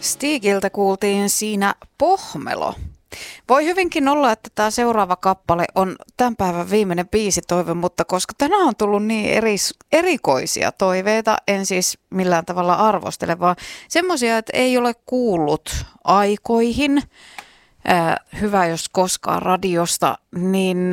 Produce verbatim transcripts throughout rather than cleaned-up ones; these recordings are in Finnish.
Stigiltä kuultiin siinä Pohmelo. Voi hyvinkin olla, että tämä seuraava kappale on tämän päivän viimeinen biisitoive, mutta koska tänään on tullut niin eri, erikoisia toiveita, en siis millään tavalla arvostele, vaan semmoisia, että ei ole kuullut aikoihin, äh, hyvä jos koskaan radiosta, niin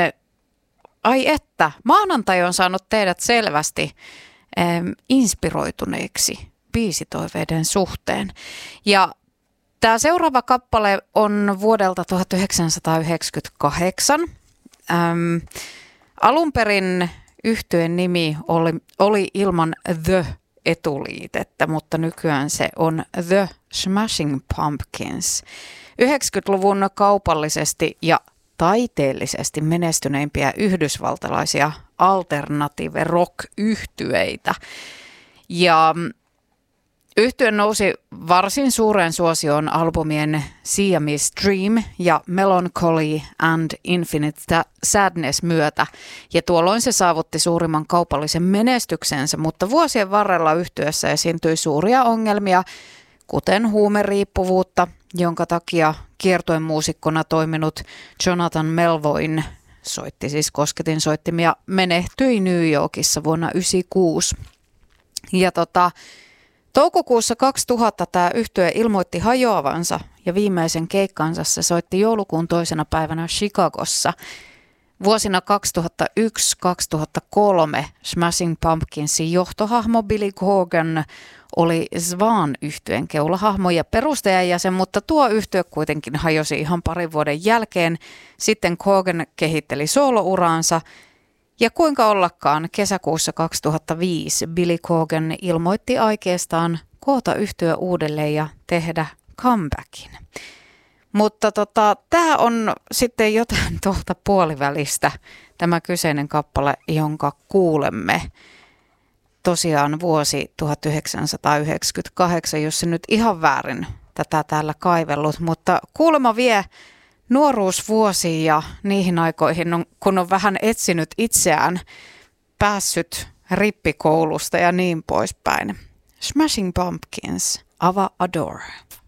ai että, maanantai on saanut teidät selvästi äh, inspiroituneeksi biisitoiveiden suhteen. Ja tämä seuraava kappale on vuodelta tuhatyhdeksänsataayhdeksänkymmentäkahdeksan. Ähm, alun perin yhtyeen nimi oli, oli ilman The-etuliitettä, mutta nykyään se on The Smashing Pumpkins. yhdeksänkymmentäluvun kaupallisesti ja taiteellisesti menestyneimpiä yhdysvaltalaisia alternative rock-yhtyeitä. Ja yhtye nousi varsin suureen suosioon albumien Siamese Dream ja Melancholy and Infinite Sadness myötä, ja tuolloin se saavutti suurimman kaupallisen menestyksensä, mutta vuosien varrella yhtyeessä esiintyi suuria ongelmia, kuten huumeriippuvuutta, jonka takia kiertueen muusikkona toiminut Jonathan Melvoin, soitti siis kosketinsoittimia, menehtyi New Yorkissa vuonna yhdeksänkymmentäkuusi. Ja tota... Toukokuussa kaksituhatta tämä yhtye ilmoitti hajoavansa ja viimeisen keikkansa se soitti joulukuun toisena päivänä Chicagossa. Vuosina kaksituhattayksi kaksituhattakolme Smashing Pumpkinsin johtohahmo Billy Corgan oli Swan-yhtyeen keulahahmo ja perustajajäsen, mutta tuo yhtye kuitenkin hajosi ihan parin vuoden jälkeen. Sitten Corgan kehitteli soolouraansa. Ja kuinka ollakaan, kesäkuussa kaksituhattaviisi Billy Corgan ilmoitti aikeestaan koota yhtye uudelleen ja tehdä comebackin. Mutta tota, tämä on sitten jotain tuolta puolivälistä, tämä kyseinen kappale, jonka kuulemme. Tosiaan vuosi tuhatyhdeksänsataayhdeksänkymmentäkahdeksan, jos se nyt ihan väärin tätä täällä kaivellut, mutta kuulemma vie nuoruusvuosiin ja niihin aikoihin, on, kun on vähän etsinyt itseään, päässyt rippikoulusta ja niin poispäin. Smashing Pumpkins, Ava Adore.